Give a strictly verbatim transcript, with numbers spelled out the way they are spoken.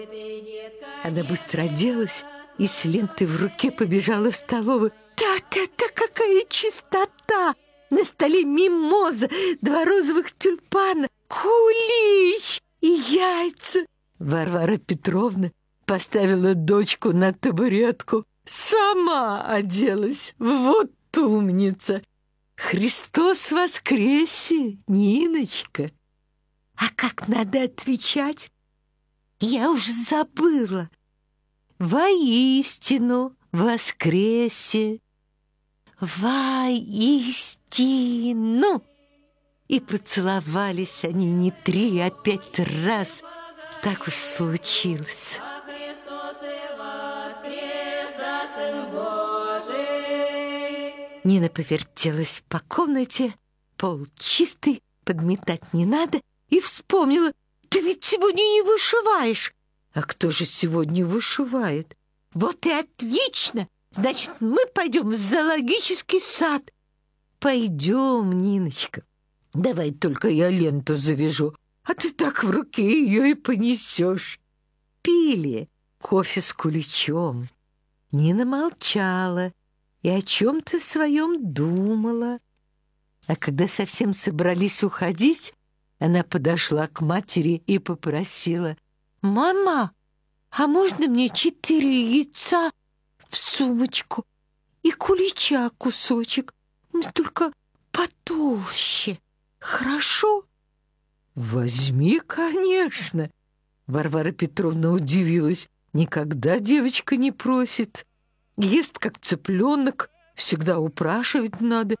Она быстро оделась и с лентой в руке побежала в столовую. Та-та-та, какая чистота! На столе мимоза, два розовых тюльпана, кулич и яйца. Варвара Петровна поставила дочку на табуретку. Сама оделась. Вот умница! Христос воскресе, Ниночка! А как надо отвечать? Я уж забыла. Воистину воскресе, воистину. И поцеловались они не три, а пять раз. Так уж случилось. Нина повертелась по комнате, пол чистый, подметать не надо, и вспомнила: ты ведь сегодня не вышиваешь. А кто же сегодня вышивает? Вот и отлично! Значит, мы пойдем в зоологический сад. Пойдем, Ниночка. Давай только я ленту завяжу, а ты так в руке ее и понесешь. Пили кофе с куличом. Нина молчала и о чем-то своем думала. А когда совсем собрались уходить, она подошла к матери и попросила: «Мама, а можно мне четыре яйца в сумочку и кулича кусочек, но только потолще, хорошо?» «Возьми, конечно!» Варвара Петровна удивилась. Никогда девочка не просит. Ест, как цыпленок, всегда упрашивать надо.